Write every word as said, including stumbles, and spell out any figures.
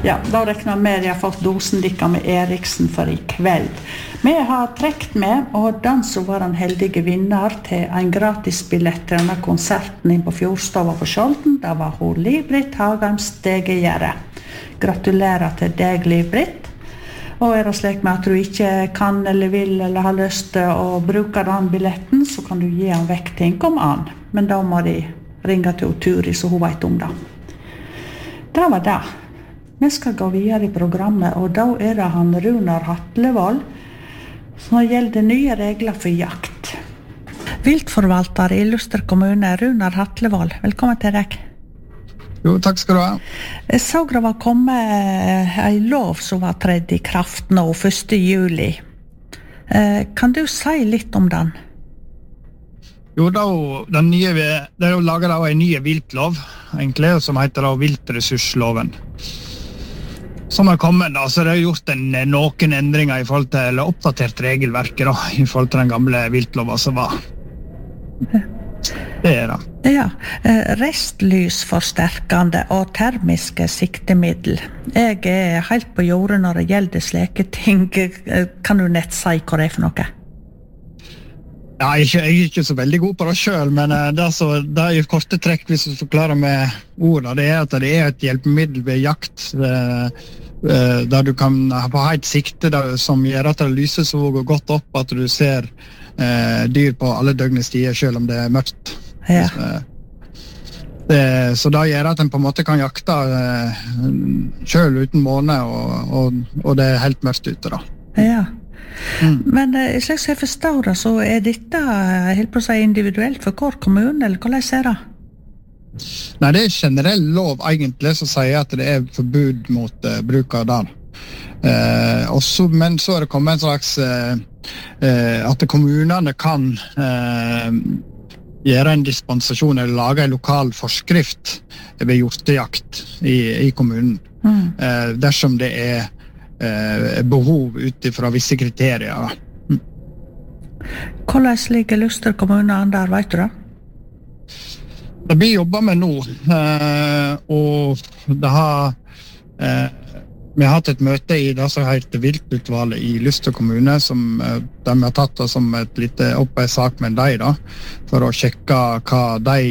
Ja, da rekner vi med at jeg har fått dosen dikka med Eriksen for i kveld. Vi har trekt med, og den som var en heldige vinner til en gratis billett til denne konserten inn på Fjordstova på Skjolden, det var hun Liv-Britt Hagheim Stegegjerde. Gratulerer til deg, Liv-Britt. Og er det slik med at du ikke kan eller vil eller har lyst til å bruke den billetten, så kan du gi den vekk til en kom an. Men da må de ringe til Turi, så hun vet om det. Det var det. Vi skal gå videre i programmet, og da er det han Runar Hatlevold som gjelder nye regler for jakt. Viltforvalter i Luster kommune, Runar Hatlevold. Velkommen til deg. Jo, takk skal du ha. Jeg så det var kommet en lov som var tredd i kraft nå, første juli. Kan du si litt om den? Jo, da, den nye, det er jo laget da en ny viltlov, egentlig, som heter da viltressursloven. Som er kommet, da, så det er gjort en, noen endringer i forhold til, eller oppdatert regelverket da, i forhold til den gamle viltloven som var. Det er det. Ja, restlysforsterkende og termiske siktemiddel. Jeg er helt på jordet når det gjelder slike ting. Kan du nett si hva det er for noe? Ja, jeg, jeg er ikke så veldig god på det selv, men det, så, det er jo korte trekk hvis du forklarer med ordene. Det er at det er et hjelpemiddel ved jakt, det, der du kan ha et sikte der, som gjør at det lyser så godt opp at du ser eh, dyr på alle døgnets tider, selv om det er mørkt. Ja. Så, det, så det gjør at en på en måte kan jakte eh, selv uten måne, og, og, og det er helt mørkt ute da. Ja. Mm. Men eh, slik som jeg forstår det, så er dette helt på å si individuelt for hver kommune, eller hvordan er det? Nei, det er generell lov egentlig som sier at det er forbud mot uh, bruk av den. Uh, også, men så er det kommet en slags uh, uh, at kommunene kan uh, gjøre en dispensasjon eller lage en lokal forskrift ved hjortejakt i, i kommunen. Mm. Uh, dersom det er behov utifra visse kriterier. Mm. Hvordan ligger Luster kommune an der, vet du det? Det blir jobbet med nå, og det har, vi har hatt et møte i det som heter Viltutvalget i Luster kommune, som de har tatt det som et lite opp en sak med deg da, for å sjekke hva de